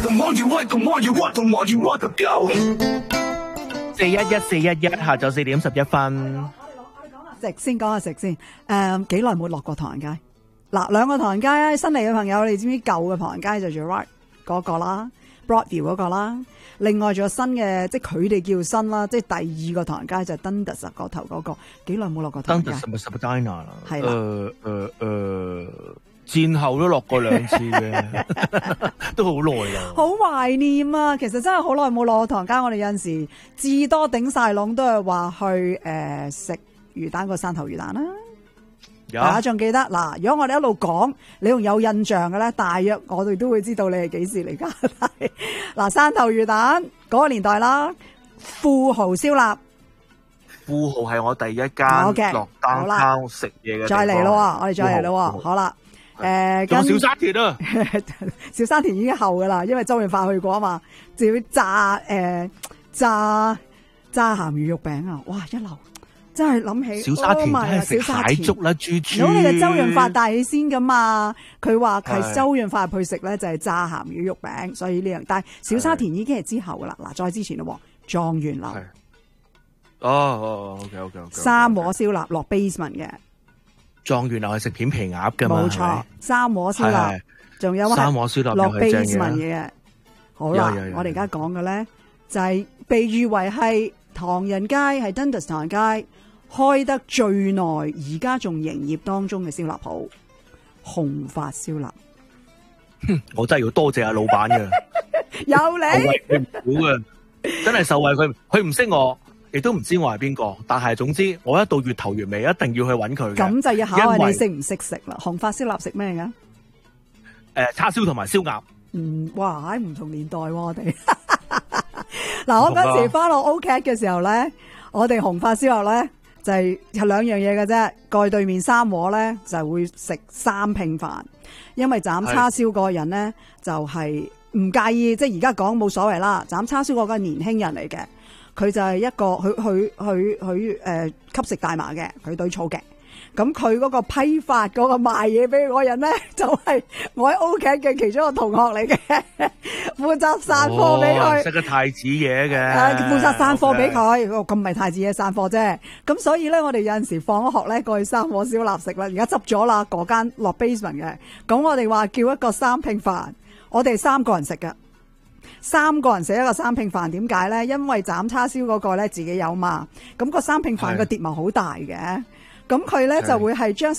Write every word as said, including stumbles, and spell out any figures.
四一一四一一，下晝四點十一分。 食先講下食先。誒，幾耐冇落過唐人街？嗱，兩個唐人街啊，新嚟嘅朋友，你知唔知舊嘅唐人街就做 Right 嗰個啦 ，Broadview 嗰個啦。另外仲有新嘅，即係佢哋叫新啦，即係第二個唐人街就係 Dundas 嗰頭嗰個。幾耐冇落過唐人街 Dundas 咪 Spadina 啦。 係啦。 誒誒誒，戰後都落過兩次嘅，都好耐啦。 好懷念啊！其實真係好耐冇落過唐人街。我哋有陣時至多頂晒籠都係話去誒食、呃、魚蛋個山頭魚蛋啦。大家仲記得嗱？如果我哋一路講，你仲有印象嘅咧，大約我哋都會知道你係幾時嚟㗎。嗱，山頭魚蛋嗰個年代啦，富豪燒臘， 富豪係我第一間落單餐食嘢嘅。 再嚟咯，我哋再嚟咯，好啦，誒， 仲有小沙田啊， 小沙田已經後㗎啦，因為周潤發去過啊嘛，就要炸誒、呃、炸炸鹹魚肉餅啊，哇一流！真係諗起小沙田真係食蟹粥啦，豬豬。如果你係周潤發帶起先噶嘛，佢話係周潤發去食咧就係炸鹹魚肉餅，所以呢樣。但係小沙田已經係之後噶啦，嗱再之前咯，狀元樓。 哦哦 ，OK OK OK。 三和燒臘落 basement 嘅。 狀元樓係食片皮鴨噶嘛？ 冇錯，三和燒臘，仲有三和燒臘落 basement 嘅。好啦，我哋而家講嘅咧就係被譽為係唐人街，係 Dundas 唐人街。開得最耐，而家仲營業當中嘅燒臘鋪，紅發燒臘。 我真係要多謝阿老闆嘅， 有你， 佢唔估嘅，真係受惠佢，佢唔識我，亦都唔知我係邊個。但係總之，我一到月頭月尾，一定要去揾佢嘅。咁就要考下你識唔識食啦。紅發燒臘食咩噶？誒、 呃，叉燒同埋燒鴨。 嗯，哇，喺唔同年代喎、啊，我哋。嗱，我嗰時翻落 O K 嘅時候咧，我哋紅發燒臘咧。就係係兩樣嘢嘅啫，過去對面三和咧就會食三拼飯，因為斬叉燒嗰個人咧就係唔介意，即係而家講冇所謂啦。斬叉燒嗰個年輕人嚟嘅，佢就係一個佢佢佢佢誒吸食大麻嘅，佢對草嘅。咁佢嗰個批發嗰個賣嘢俾嗰個人咧，就係、是、我喺 O K 嘅其中一個同學嚟嘅，負責散貨俾佢。 識個太子嘢嘅， 誒，負責散貨俾佢。咁唔係太子嘢散貨啫。咁所以咧，我哋有陣時放咗學咧，過去三和燒臘食啦。而家執咗啦，嗰間落 basement 嘅。咁我哋話叫一個三拼飯，我哋三個人食嘅，三個人食一個三拼飯。點解咧？因為斬叉燒嗰個咧自己有嘛。咁、那個三拼飯個碟咪好大嘅。咁佢咧就會係將